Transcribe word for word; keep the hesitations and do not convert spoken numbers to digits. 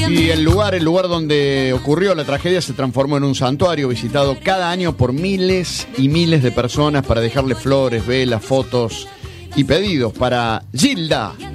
Y el lugar, el lugar donde ocurrió la tragedia se transformó en un santuario visitado cada año por miles y miles de personas para dejarle flores, velas, fotos y pedidos para Gilda,